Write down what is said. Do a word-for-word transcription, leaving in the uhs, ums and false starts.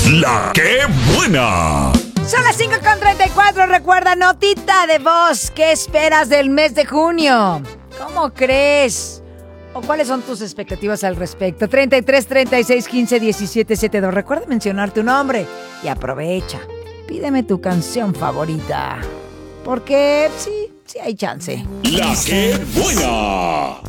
La que buena. Son las cinco con treinta y cuatro. Recuerda, notita de voz. ¿Qué esperas del mes de junio? ¿Cómo crees? ¿O cuáles son tus expectativas al respecto? treinta y tres, treinta y seis, quince, diecisiete, setenta y dos. Recuerda mencionar tu nombre y aprovecha. Pídeme tu canción favorita. Porque sí, sí hay chance. La que buena.